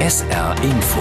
SR Info.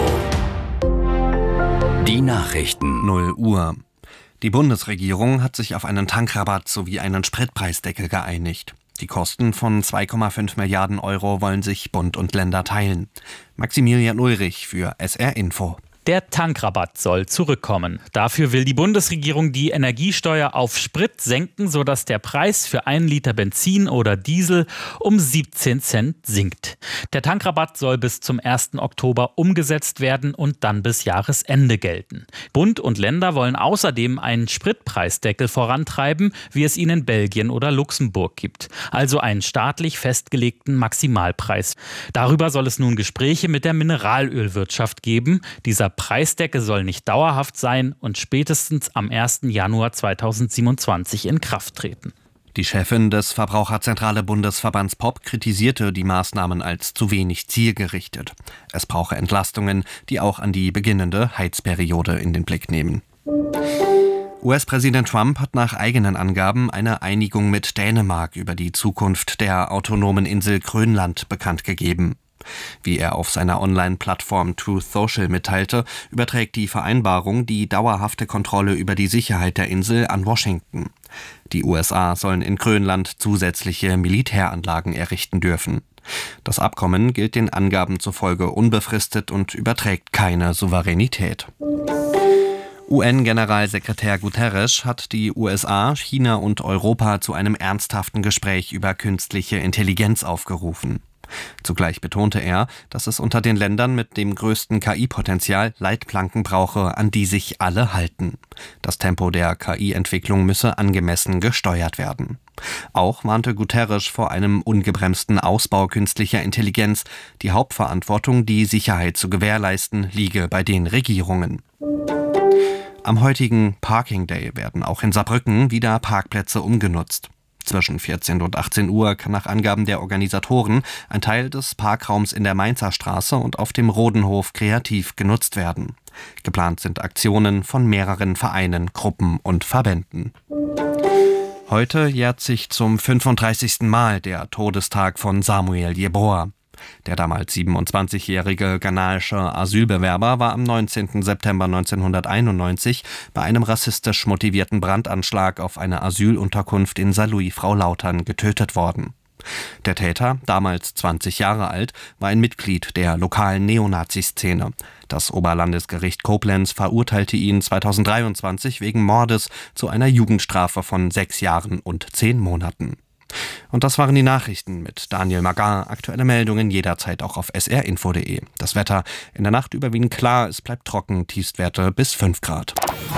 Die Nachrichten. 0 Uhr. Die Bundesregierung hat sich auf einen Tankrabatt sowie einen Spritpreisdeckel geeinigt. Die Kosten von 2,5 Milliarden Euro wollen sich Bund und Länder teilen. Maximilian Ulrich für SR Info. Der Tankrabatt soll zurückkommen. Dafür will die Bundesregierung die Energiesteuer auf Sprit senken, sodass der Preis für 1 Liter Benzin oder Diesel um 17 Cent sinkt. Der Tankrabatt soll bis zum 1. Oktober umgesetzt werden und dann bis Jahresende gelten. Bund und Länder wollen außerdem einen Spritpreisdeckel vorantreiben, wie es ihn in Belgien oder Luxemburg gibt. Also einen staatlich festgelegten Maximalpreis. Darüber soll es nun Gespräche mit der Mineralölwirtschaft geben. Dieser Preisdeckel soll nicht dauerhaft sein und spätestens am 1. Januar 2027 in Kraft treten. Die Chefin des Verbraucherzentrale Bundesverbands POP kritisierte die Maßnahmen als zu wenig zielgerichtet. Es brauche Entlastungen, die auch an die beginnende Heizperiode in den Blick nehmen. US-Präsident Trump hat nach eigenen Angaben eine Einigung mit Dänemark über die Zukunft der autonomen Insel Grönland bekannt gegeben. Wie er auf seiner Online-Plattform Truth Social mitteilte, überträgt die Vereinbarung die dauerhafte Kontrolle über die Sicherheit der Insel an Washington. Die USA sollen in Grönland zusätzliche Militäranlagen errichten dürfen. Das Abkommen gilt den Angaben zufolge unbefristet und überträgt keine Souveränität. UN-Generalsekretär Guterres hat die USA, China und Europa zu einem ernsthaften Gespräch über künstliche Intelligenz aufgerufen. Zugleich betonte er, dass es unter den Ländern mit dem größten KI-Potenzial Leitplanken brauche, an die sich alle halten. Das Tempo der KI-Entwicklung müsse angemessen gesteuert werden. Auch warnte Guterres vor einem ungebremsten Ausbau künstlicher Intelligenz. Die Hauptverantwortung, die Sicherheit zu gewährleisten, liege bei den Regierungen. Am heutigen Parking Day werden auch in Saarbrücken wieder Parkplätze umgenutzt. Zwischen 14 und 18 Uhr kann nach Angaben der Organisatoren ein Teil des Parkraums in der Mainzer Straße und auf dem Rodenhof kreativ genutzt werden. Geplant sind Aktionen von mehreren Vereinen, Gruppen und Verbänden. Heute jährt sich zum 35. Mal der Todestag von Samuel Yeboah. Der damals 27-jährige ghanaische Asylbewerber war am 19. September 1991 bei einem rassistisch motivierten Brandanschlag auf eine Asylunterkunft in Saarlouis-Frau-Lautern getötet worden. Der Täter, damals 20 Jahre alt, war ein Mitglied der lokalen Neonazi-Szene. Das Oberlandesgericht Koblenz verurteilte ihn 2023 wegen Mordes zu einer Jugendstrafe von 6 Jahren und 10 Monaten. Und das waren die Nachrichten mit Daniel Magar. Aktuelle Meldungen jederzeit auch auf srinfo.de. Das Wetter in der Nacht überwiegend klar, es bleibt trocken, Tiefstwerte bis 5 Grad.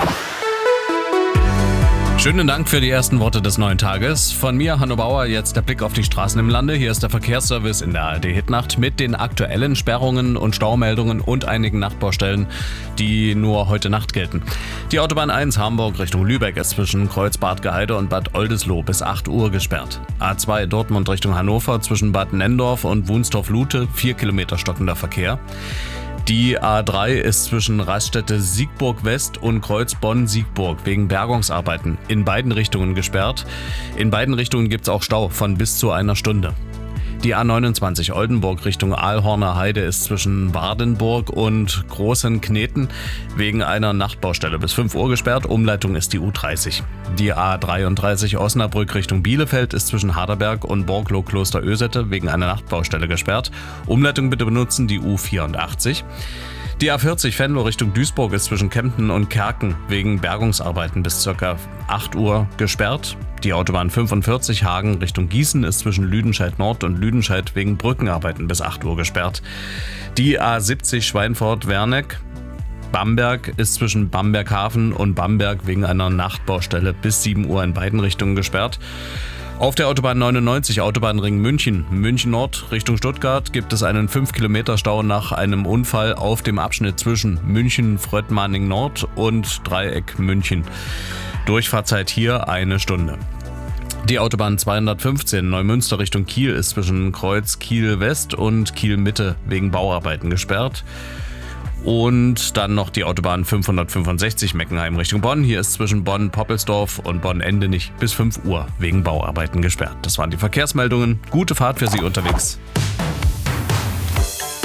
Schönen Dank für die ersten Worte des neuen Tages. Von mir, Hanno Bauer, jetzt der Blick auf die Straßen im Lande. Hier ist der Verkehrsservice in der ARD-Hitnacht mit den aktuellen Sperrungen und Staumeldungen und einigen Nachtbaustellen, die nur heute Nacht gelten. Die Autobahn 1 Hamburg Richtung Lübeck ist zwischen Kreuz-Bad Gaheide und Bad Oldesloe bis 8 Uhr gesperrt. A2 Dortmund Richtung Hannover zwischen Bad Nenndorf und Wunstorf-Lute 4 Kilometer stockender Verkehr. Die A3 ist zwischen Raststätte Siegburg West und Kreuz Bonn-Siegburg wegen Bergungsarbeiten in beiden Richtungen gesperrt. In beiden Richtungen gibt es auch Stau von bis zu einer Stunde. Die A29 Oldenburg Richtung Aalhorner Heide ist zwischen Wardenburg und Großen Kneten wegen einer Nachtbaustelle bis 5 Uhr gesperrt. Umleitung ist die U30. Die A33 Osnabrück Richtung Bielefeld ist zwischen Harderberg und Borglow-Klosterösette wegen einer Nachtbaustelle gesperrt. Umleitung bitte benutzen die U84. Die A40 Venlo Richtung Duisburg ist zwischen Kempten und Kerken wegen Bergungsarbeiten bis ca. 8 Uhr gesperrt. Die Autobahn 45 Hagen Richtung Gießen ist zwischen Lüdenscheid Nord und Lüdenscheid wegen Brückenarbeiten bis 8 Uhr gesperrt. Die A70 Schweinfurt-Werneck Bamberg ist zwischen Bamberghafen und Bamberg wegen einer Nachtbaustelle bis 7 Uhr in beiden Richtungen gesperrt. Auf der Autobahn 99 Autobahnring München, München Nord Richtung Stuttgart gibt es einen 5 Kilometer Stau nach einem Unfall auf dem Abschnitt zwischen München-Fröttmaning Nord und Dreieck München. Durchfahrzeit hier 1 Stunde. Die Autobahn 215 Neumünster Richtung Kiel ist zwischen Kreuz Kiel West und Kiel Mitte wegen Bauarbeiten gesperrt. Und dann noch die Autobahn 565 Meckenheim Richtung Bonn. Hier ist zwischen Bonn-Poppelsdorf und Bonn-Endenich bis 5 Uhr wegen Bauarbeiten gesperrt. Das waren die Verkehrsmeldungen. Gute Fahrt für Sie unterwegs. Die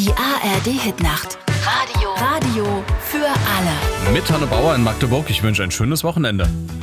Die ARD-Hitnacht. Radio für alle. Mit Hanno Bauer in Magdeburg. Ich wünsche ein schönes Wochenende.